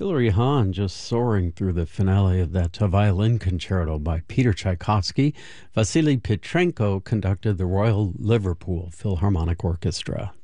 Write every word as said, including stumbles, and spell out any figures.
Hilary Hahn just soaring through the finale of that violin concerto by Peter Tchaikovsky. Vasily Petrenko conducted the Royal Liverpool Philharmonic Orchestra.